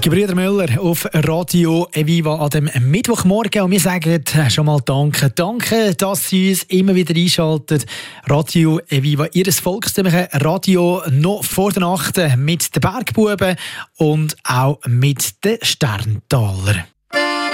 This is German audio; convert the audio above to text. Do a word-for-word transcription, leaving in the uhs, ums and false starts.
Die Gebrüder Müller auf Radio Eviva an dem Mittwochmorgen. Und wir sagen schon mal Danke. Danke, dass Sie uns immer wieder einschalten. Radio Eviva, Ihr volkstümliches Radio noch vor der Nacht mit den Bergbuben und auch mit den Sterntaler.